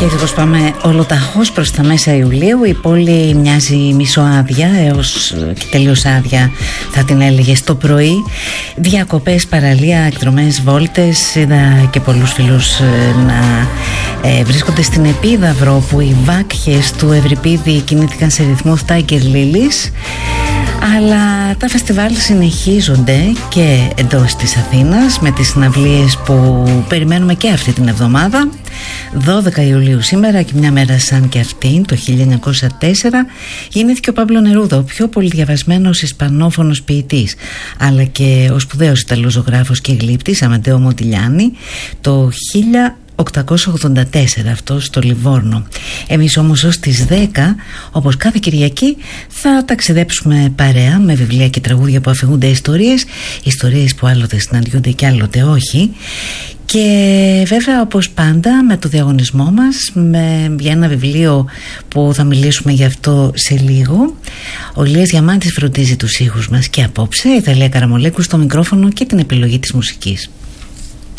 Και όπως πάμε ολοταχώς προς τα μέσα Ιουλίου, η πόλη μοιάζει μισοάδια έως και τελείως άδεια, θα την έλεγες, το πρωί. Διακοπές, παραλία, εκδρομές, βόλτες. Είδα και πολλούς φίλους να βρίσκονται στην Επίδαυρο, που οι βάκχες του Ευρυπίδη κινήθηκαν σε ρυθμό Tiger Lilies. Αλλά τα φεστιβάλ συνεχίζονται και εντός της Αθήνας, με τις συναυλίες που περιμένουμε και αυτή την εβδομάδα. 12 Ιουλίου σήμερα, και μια μέρα σαν και αυτή, το 1904, γεννήθηκε ο Παύλο Νερούδα, ο πιο πολυδιαβασμένος ισπανόφωνος ποιητής, αλλά και ο σπουδαίος Ιταλός ζωγράφος και γλύπτης Αμαντέο Μοντιλιάνη, το 1884, αυτό στο Λιβόρνο. Εμείς όμως ως τις 10, όπως κάθε Κυριακή, θα ταξιδέψουμε παρέα με βιβλία και τραγούδια που αφηγούνται ιστορίες που άλλοτε συναντιούνται και άλλοτε όχι. Και βέβαια, όπως πάντα, με το διαγωνισμό μας για ένα βιβλίο που θα μιλήσουμε γι' αυτό σε λίγο. Ο Λίας Διαμάντης φροντίζει τους ήχους μας και απόψε η Θαλία Καραμολέκου στο μικρόφωνο και την επιλογή της μουσικής.